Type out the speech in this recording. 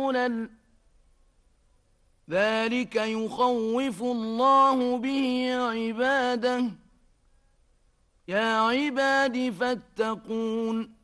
زلل ذلك يخوف الله به عباده يا عباد فاتقون